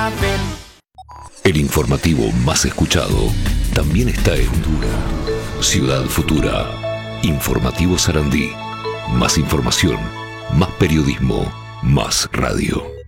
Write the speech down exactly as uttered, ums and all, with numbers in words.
El informativo más escuchado también está en Dura. Ciudad Futura. Informativo Sarandí. Más información, más periodismo, más radio.